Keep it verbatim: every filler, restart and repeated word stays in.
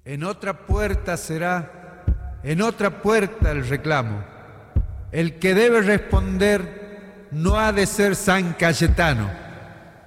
En otra puerta será, en otra puerta el reclamo. El que debe responder no ha de ser San Cayetano.